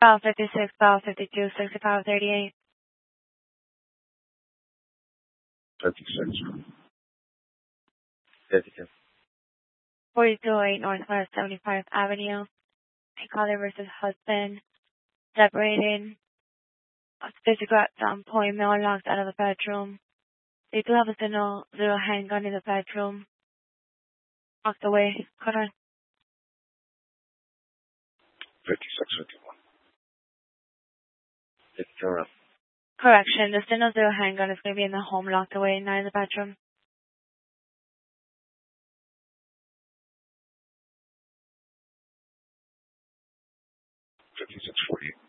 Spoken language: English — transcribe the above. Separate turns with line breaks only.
File 56, file 52, 65, 38.
56. 52.
4208 Northwest 75th Avenue. Caller versus husband. Separated. Physical at some point. Male locked out of the bedroom. They do have a little handgun in the bedroom. Walked away. Hold on.
5651. 52.
Correction. The zero handgun is going to be in the home, locked away, not in the bedroom.
5640.